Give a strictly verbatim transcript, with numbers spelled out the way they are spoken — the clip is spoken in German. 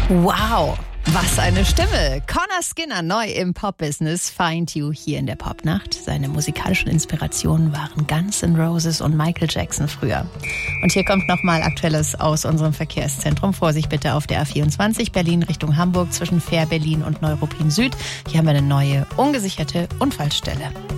Wow, was eine Stimme. Connor Skinner, neu im Pop-Business, Find You hier in der Popnacht. Seine musikalischen Inspirationen waren Guns N' Roses und Michael Jackson früher. Und hier kommt nochmal Aktuelles aus unserem Verkehrszentrum. Vorsicht bitte auf der A vierundzwanzig, Berlin Richtung Hamburg zwischen Fähr Berlin und Neuruppin Süd. Hier haben wir eine neue, ungesicherte Unfallstelle.